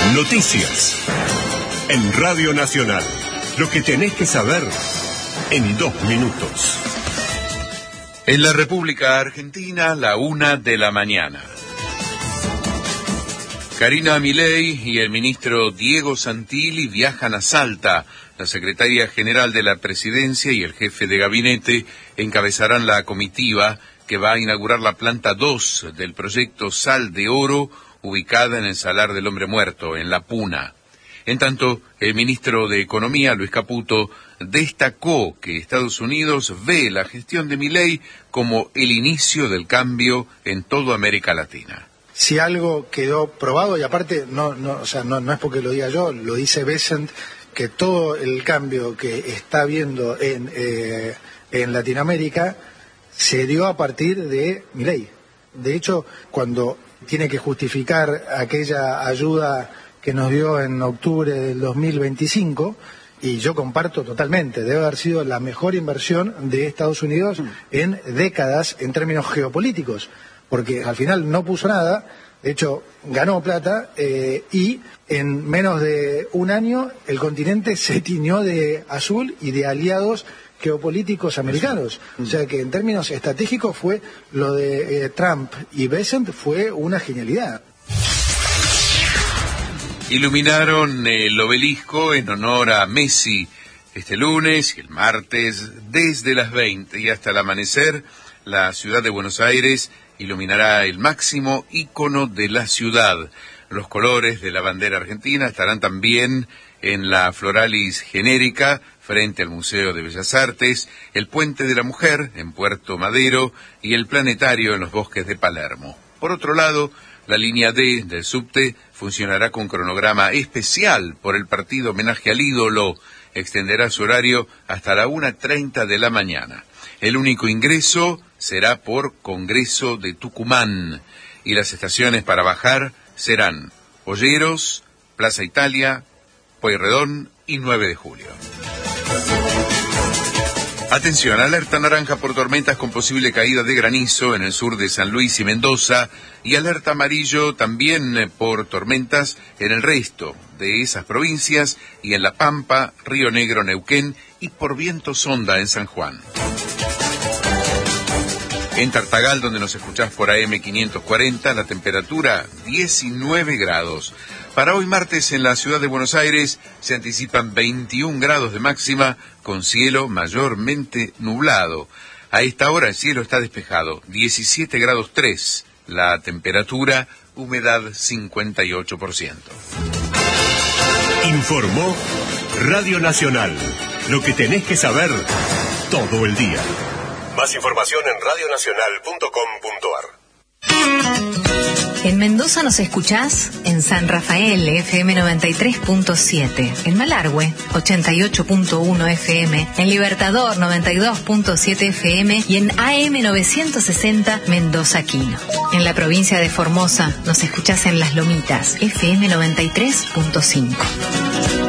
Noticias. En Radio Nacional. Lo que tenés que saber en 2 minutos. En la República Argentina, 1:00 a.m. Karina Milei y el ministro Diego Santilli viajan a Salta. La secretaria general de la Presidencia y el jefe de gabinete encabezarán la comitiva que va a inaugurar la planta 2 del proyecto Sal de Oro, ubicada en el Salar del Hombre Muerto, en La Puna. En tanto, el ministro de Economía, Luis Caputo, destacó que Estados Unidos ve la gestión de Milei como el inicio del cambio en toda América Latina. Si algo quedó probado, y aparte no es porque lo diga yo, lo dice Bessent, que todo el cambio que está habiendo en Latinoamérica se dio a partir de Milei. De hecho, cuando tiene que justificar aquella ayuda que nos dio en octubre del 2025, y yo comparto totalmente, debe haber sido la mejor inversión de Estados Unidos en décadas en términos geopolíticos, porque al final no puso nada, de hecho ganó plata, y en menos de un año el continente se tiñó de azul y de aliados geopolíticos americanos. O sea que en términos estratégicos fue lo de Trump y Bessent fue una genialidad. Iluminaron el obelisco en honor a Messi este lunes y el martes desde las 20 y hasta el amanecer. La ciudad de Buenos Aires iluminará el máximo ícono de la ciudad. Los colores de la bandera argentina estarán también en la Floralis genérica frente al Museo de Bellas Artes, el Puente de la Mujer en Puerto Madero y el Planetario en los Bosques de Palermo. Por otro lado, la línea D del subte funcionará con cronograma especial por el partido homenaje al ídolo. Extenderá su horario hasta la 1:30 de la mañana. El único ingreso será por Congreso de Tucumán. Y las estaciones para bajar serán Olleros, Plaza Italia, Pueyrredón y 9 de Julio. Atención, alerta naranja por tormentas con posible caída de granizo en el sur de San Luis y Mendoza, y alerta amarillo también por tormentas en el resto de esas provincias y en La Pampa, Río Negro, Neuquén y por viento sonda en San Juan. En Tartagal, donde nos escuchás por AM 540, la temperatura 19 grados. Para hoy martes en la ciudad de Buenos Aires se anticipan 21 grados de máxima con cielo mayormente nublado. A esta hora el cielo está despejado, 17 grados 3, la temperatura, humedad 58%. Informó Radio Nacional. Lo que tenés que saber todo el día. Más información en radionacional.com.ar. En Mendoza nos escuchás en San Rafael, FM 93.7, en Malargüe, 88.1 FM, en Libertador, 92.7 FM y en AM 960 Mendoza Quino. En la provincia de Formosa nos escuchás en Las Lomitas, FM 93.5.